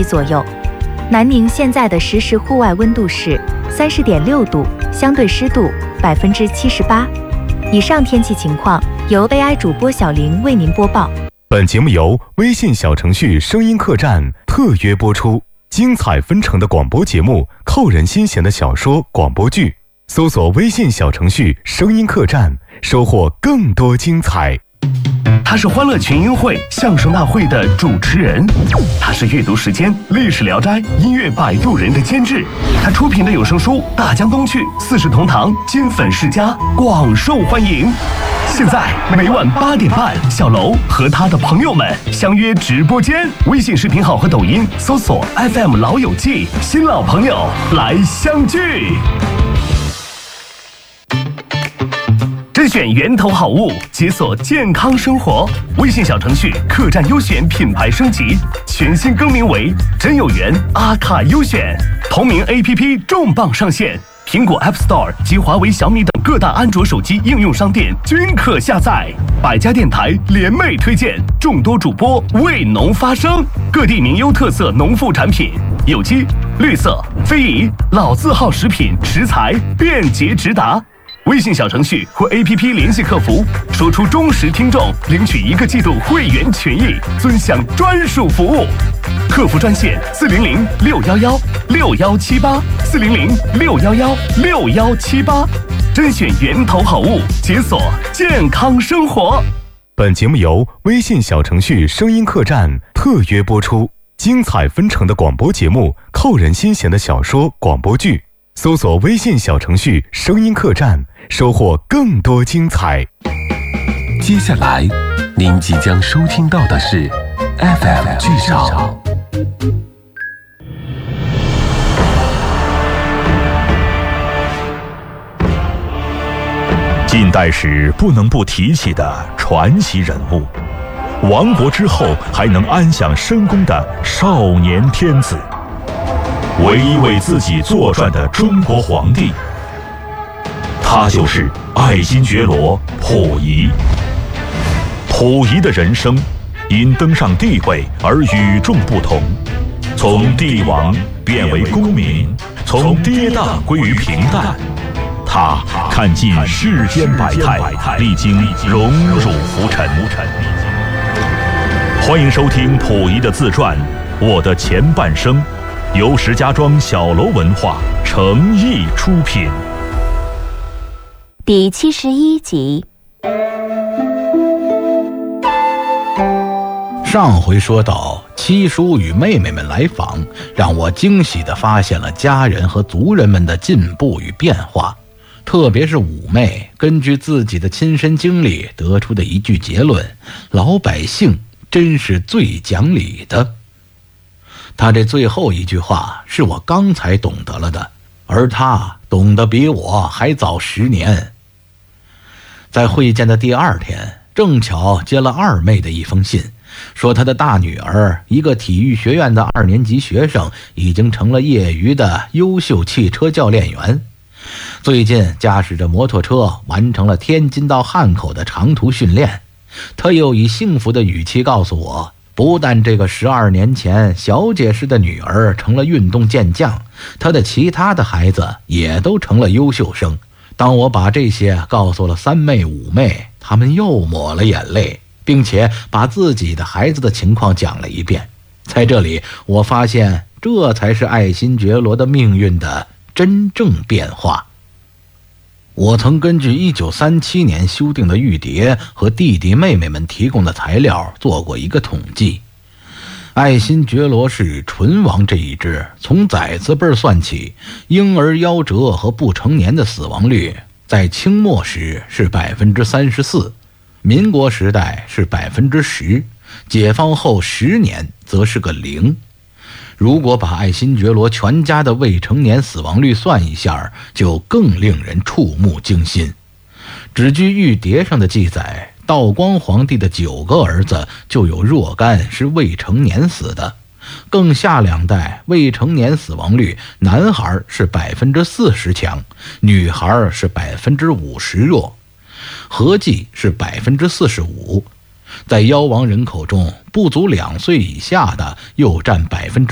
级左右。南宁现在的实时户外温度是30.6度，相对湿度78%。以上天气情况由 AI 主播小玲为您播报。 本节目由微信小程序声音客栈特约播出，精彩纷呈的广播节目，扣人心弦的小说广播剧，搜索微信小程序声音客栈，收获更多精彩。 他是欢乐群英会相声大会的主持人，他是阅读时间历史聊斋音乐摆渡人的监制，他出品的有声书大江东去四世同堂金粉世家广受欢迎。现在每晚8点半，小楼和他的朋友们相约直播间，微信视频号和抖音搜索 FM 老友记，新老朋友来相聚。甄选源头好物，解锁健康生活。微信小程序客栈优选品牌升级，全新更名为真有缘阿卡优选。同名 APP 重磅上线，苹果 App Store 及华为、小米等各大安卓手机应用商店均可下载。百家电台联袂推荐，众多主播为农发声，各地名优特色农副产品，有机、绿色、非遗、老字号食品食材便捷直达。微信小程序或 APP 联系客服，说出忠实听众，领取1个季度会员权益，尊享专属服务。客服专线400-611-6178，400-611-6178，甄选源头好物，解锁健康生活。 本节目由微信小程序声音客栈特约播出，精彩纷呈的广播节目，扣人心弦的小说广播剧，搜索微信小程序声音客栈，收获更多精彩。 接下来您即将收听到的是 FM 剧场。 近代史不能不提起的传奇人物，亡国之后还能安享深宫的少年天子，唯一为自己作传的中国皇帝，他就是爱新觉罗溥仪。溥仪的人生因登上帝位而与众不同，从帝王变为公民，从跌宕归于平淡。他看尽世间百态，历经荣辱浮沉。欢迎收听溥仪的自传《我的前半生》，由石家庄小楼文化诚意出品。 第71集。 上回说到，七叔与妹妹们来访，让我惊喜地发现了家人和族人们的进步与变化。特别是五妹根据自己的亲身经历得出的一句结论：老百姓真是最讲理的。他这最后一句话是我刚才懂得了的，而他懂得比我还早10年。在会见的第2天，正巧接了二妹的一封信，说她的大女儿，一个体育学院的2年级学生，已经成了业余的优秀汽车教练员。最近驾驶着摩托车完成了天津到汉口的长途训练。他又以幸福的语气告诉我，不但这个12年前小姐式的女儿成了运动健将，他的其他的孩子也都成了优秀生。当我把这些告诉了3妹5妹，他们又抹了眼泪，并且把自己的孩子的情况讲了一遍。在这里我发现，这才是爱新觉罗的命运的真正变化。我曾根据1937年修订的玉牒和弟弟妹妹们提供的材料做过一个统计。爱新觉罗氏纯王这一支，从崽子辈算起，婴儿夭折和不成年的死亡率在清末时是34%，民国时代是10%，解放后10年则是个0。如果把爱新觉罗全家的未成年死亡率算一下，就更令人触目惊心。只据玉牒上的记载，道光皇帝的9个儿子就有若干是未成年死的，更下2代未成年死亡率，男孩是40%强，女孩是50%弱，合计是45%。 在夭亡人口中，不足2岁以下的又占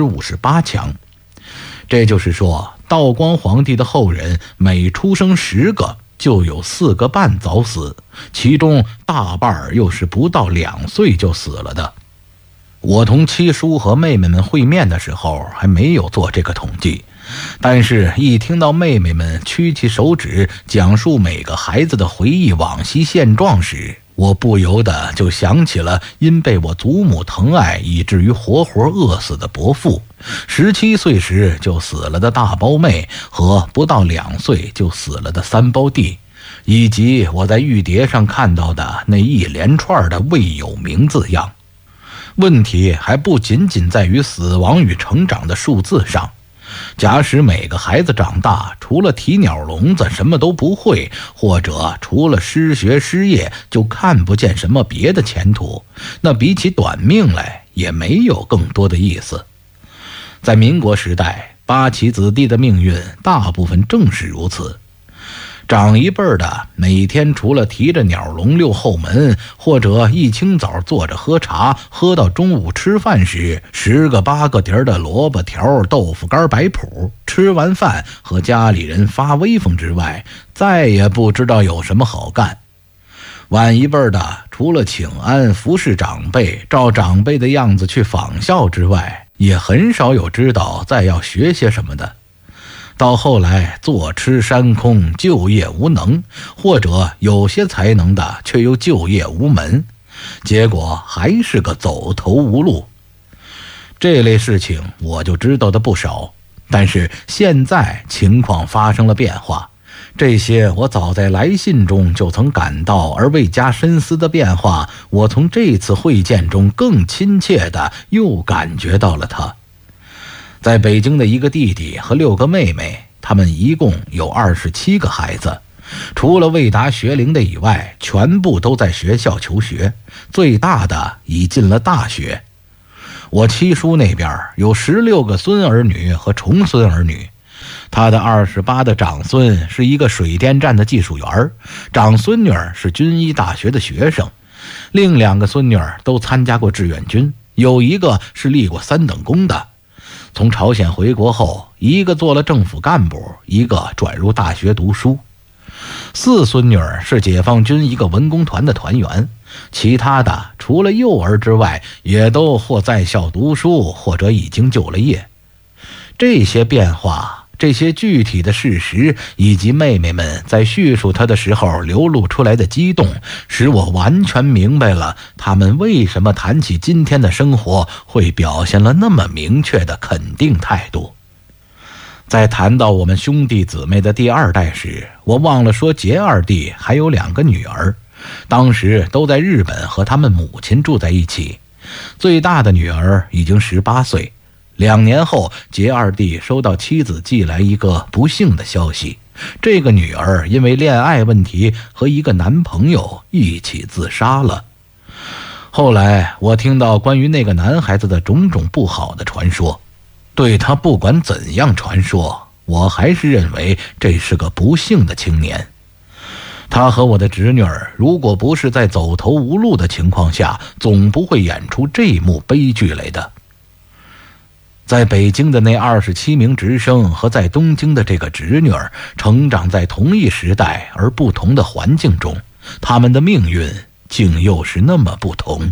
58%强。这就是说，道光皇帝的后人每出生10个，就有4个半早死，其中大半又是不到2岁就死了的。我同七叔和妹妹们会面的时候还没有做这个统计，但是一听到妹妹们屈起手指讲述每个孩子的回忆往昔现状时，我不由得就想起了因被我祖母疼爱以至于活活饿死的伯父，17岁时就死了的大胞妹和不到2岁就死了的3胞弟，以及我在玉牒上看到的那一连串的未有名字样。问题还不仅仅在于死亡与成长的数字上，假使每个孩子长大，除了提鸟笼子什么都不会，或者除了失学失业就看不见什么别的前途，那比起短命来也没有更多的意思。在民国时代，八旗子弟的命运大部分正是如此。长一辈的每天除了提着鸟笼溜后门，或者一清早坐着喝茶，喝到中午吃饭时10个8个碟的萝卜条、豆腐干摆谱，吃完饭和家里人发威风之外，再也不知道有什么好干。晚一辈的除了请安、服侍长辈，照长辈的样子去仿效之外，也很少有知道再要学些什么的。到后来坐吃山空，就业无能，或者有些才能的却又就业无门，结果还是个走投无路。这类事情我就知道的不少，但是现在情况发生了变化，这些我早在来信中就曾感到而未加深思的变化，我从这次会见中更亲切地又感觉到了它。在北京的一个弟弟和6个妹妹，他们一共有27个孩子，除了未达学龄的以外，全部都在学校求学，最大的已进了大学。我七叔那边有16个孙儿女和重孙儿女，他的28的长孙是一个水电站的技术员，长孙女是军医大学的学生，另2个孙女都参加过志愿军，有一个是立过3等功的。从朝鲜回国后，一个做了政府干部，一个转入大学读书。4孙女是解放军一个文工团的团员，其他的除了幼儿之外，也都或在校读书，或者已经就了业。这些变化，这些具体的事实，以及妹妹们在叙述它的时候流露出来的激动，使我完全明白了他们为什么谈起今天的生活会表现了那么明确的肯定态度。在谈到我们兄弟姊妹的第2代时，我忘了说杰二弟还有2个女儿，当时都在日本和他们母亲住在一起。最大的女儿已经18岁，2年后，杰二弟收到妻子寄来一个不幸的消息，这个女儿因为恋爱问题和一个男朋友一起自杀了。后来我听到关于那个男孩子的种种不好的传说，对他不管怎样传说，我还是认为这是个不幸的青年。他和我的侄女儿如果不是在走投无路的情况下，总不会演出这一幕悲剧来的。在北京的那27名直升和在东京的这个侄女儿成长在同一时代而不同的环境中，他们的命运竟又是那么不同。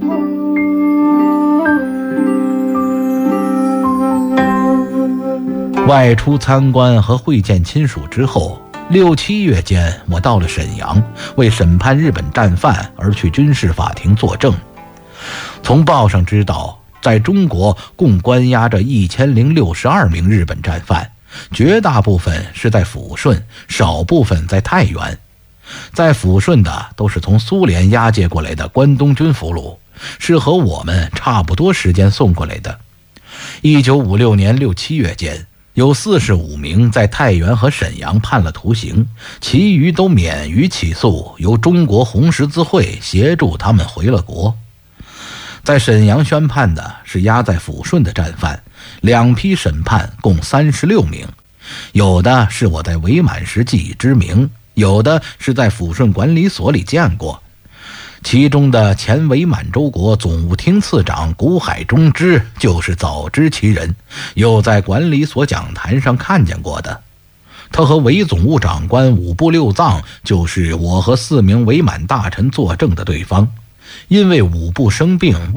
外出参观和会见亲属之后，6、7月间，我到了沈阳，为审判日本战犯而去军事法庭作证。从报上知道，在中国共关押着1062名日本战犯，绝大部分是在抚顺，少部分在太原。在抚顺的都是从苏联押解过来的关东军俘虏，是和我们差不多时间送过来的。1956年6、7月间，有45名在太原和沈阳判了徒刑，其余都免于起诉，由中国红十字会协助他们回了国。在沈阳宣判的是押在抚顺的战犯，2批审判共36名，有的是我在伪满时记忆之名，有的是在抚顺管理所里见过。 其中的前伪满洲国总务厅次长谷海中之就是早知其人，又在管理所讲坛上看见过的。他和伪总务长官五部六藏就是我和4名伪满大臣作证的对方。因为五部生病